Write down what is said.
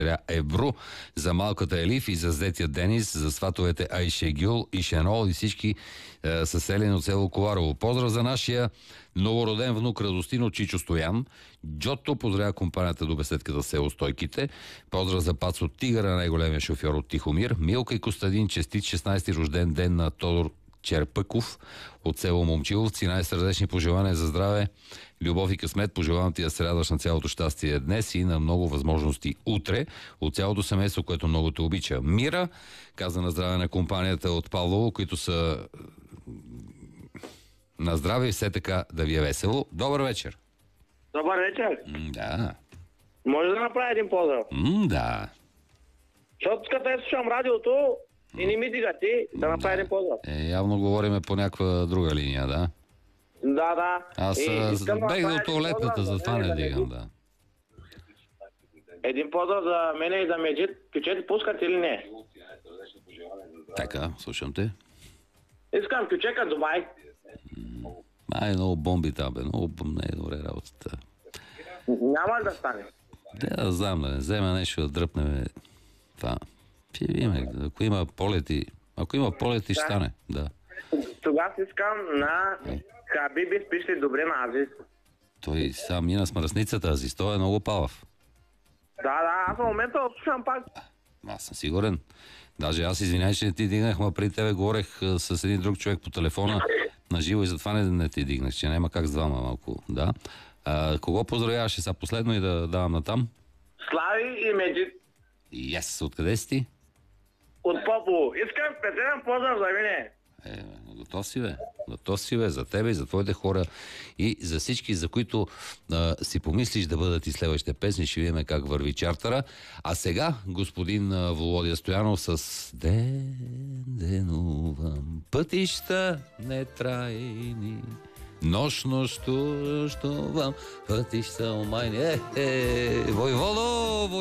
евро за малката Елиф и за зетия Денис, за сватовете Айшегюл и Шенол и всички съселени от село Коварово. Поздрав за нашия новороден внук Радостин от Чичо Стоян. Джото поздравя компанията до беседката село Стойките. Поздрав за Пацо Тигъра, най-големия шофьор от Тихомир. Милка и Костадин, честит 16-ти рожден ден на Тодор Черпъков от село Момчиловци. Най-сърдечни пожелания за здраве, любов и късмет. Пожелавам ти да се радваш на цялото щастие днес и на много възможности утре от цялото семейство, което много те обича. Мира каза на здраве на компанията от Павлово, които са на здраве и все така да ви е весело. Добър вечер! Добър вечер! Да. Може да направя един поздрав? Да. Защото като я слушам радиото и не ми дига ти, да направя един поздрав. Явно говориме по някаква друга линия, да? Да. Аз бех до туалетната, затова не дигам, да. Един поздрав за мене и за Меджит. Кючети пускат или не? Така, слушам те. Искам кючека Дубай. Много бомби там, бе. Много не е добре работата. Няма ли да стане? Да знам, да не взема нещо да дръпнем. Това. Ще видим, ако има полети, ще стане, да. Тогава искам на Хабиби спишли добре на Азис. Той сам мина с мръсницата Азис, той е много палав. Да, аз в момента слушам пак. Аз съм сигурен. Даже аз извинявай, че не ти дигнах, ма при тебе говорех с един друг човек по телефона на живо и затова не ти дигнах, че няма как с двама малко, да. Кого поздравяваше сега последно и да давам натам? Слави и Меджит. Yes, откъде си ти? От Попово. Искам специален поздрав за мене. Готов си бе, за тебе и за твоите хора и за всички, за които си помислиш да бъдат и следващите песни. Ще видим как върви чартера. А сега господин Володя Стоянов с денувам пътища нетрайни, нощувам пътища омайни. Войводо!